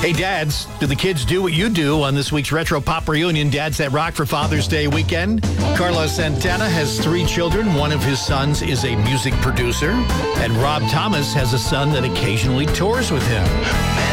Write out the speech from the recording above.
Hey, dads, do the kids do what you do on this week's Retro Pop Reunion, Dads That Rock for Father's Day weekend? Carlos Santana has 3 children. One of his sons is a music producer. And Rob Thomas has a son that occasionally tours with him.